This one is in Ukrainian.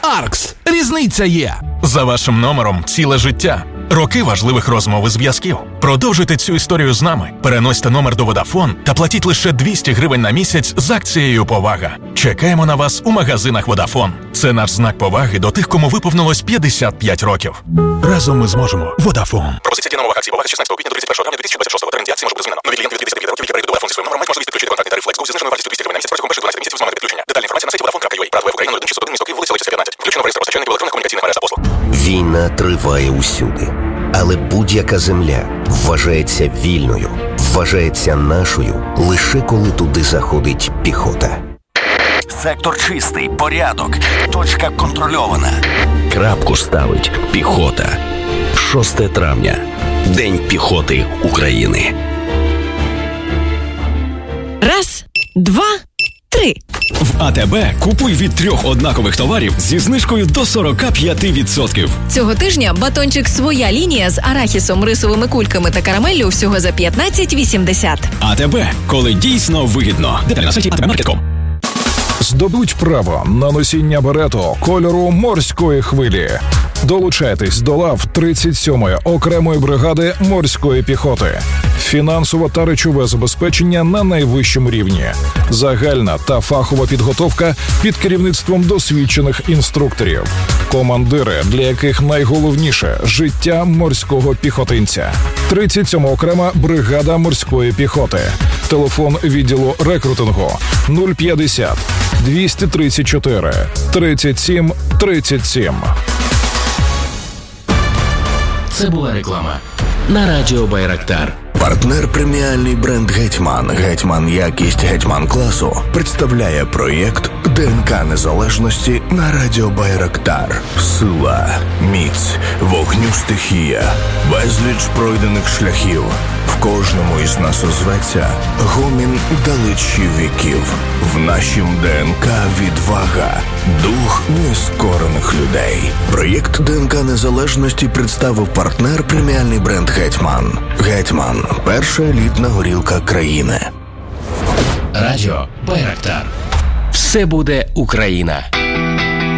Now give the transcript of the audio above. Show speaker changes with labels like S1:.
S1: Аркс. Різниця є.
S2: За вашим номером ціле життя. Роки важливих розмов і зв'язків. Продовжуйте цю історію з нами. Переносьте номер до Vodafone та платіть лише 200 гривень на місяць з акцією «Повага». Чекаємо на вас у магазинах Vodafone. Це наш знак поваги до тих, кому виповнилось 55 років. Разом ми зможемо. Vodafone.
S3: Пропозиція дія нових акцій «Повага» з 16 квітня до 31 травня 2026 Термін дії акції може бути змінено. Нові клієнти від 55 років, які перейдуть до Vodafone зі своїм номером, мають можливість підключити контактний тариф FlexGo зі зниженою вартістю 200 гривень на місяць протягом перших 12 місяців з моменту підключення. Детальна інформація на сайті Vodafone.ua. Правда, в Україні 01601 місто Київ, вулиця Лисиця, 15. Включено в реєстр постачальників електронних комунікаційних мереж та послуг.
S4: Війна триває усюди. Але будь-яка земля вважається вільною, вважається нашою лише коли туди заходить піхота.
S5: Сектор чистий, порядок, точка контрольована.
S4: Крапку ставить піхота. 6 травня. День піхоти України.
S6: Раз, два, три.
S7: В АТБ купуй від 3 однакових товарів зі знижкою до 45%.
S6: Цього тижня батончик «Своя лінія» з арахісом, рисовими кульками та карамеллю всього за 15,80.
S7: АТБ. Коли дійсно вигідно. Деталі на сайті atbmarket.com.
S8: Здобудь право на носіння берету кольору морської хвилі. Долучайтесь до лав 37-ї окремої бригади морської піхоти. Фінансове та речове забезпечення на найвищому рівні. Загальна та фахова підготовка під керівництвом досвідчених інструкторів. Командири, для яких найголовніше – життя морського піхотинця. 37-ма окрема бригада морської піхоти. Телефон відділу рекрутингу 050 234 37 37.
S1: Це була реклама на радіо Байрактар.
S5: Партнер преміальний бренд «Гетьман». «Гетьман» якість «Гетьман» класу представляє проєкт ДНК Незалежності на радіо Байрактар. Сила, міць, вогню стихія, безліч пройдених шляхів. В кожному із нас озветься гомін далечі віків. В нашім ДНК відвага, дух нескорених людей. Проєкт ДНК Незалежності представив партнер преміальний бренд «Гетьман». «Гетьман» – перша елітна горілка країни.
S1: Радіо Байрактар. Все буде Україна.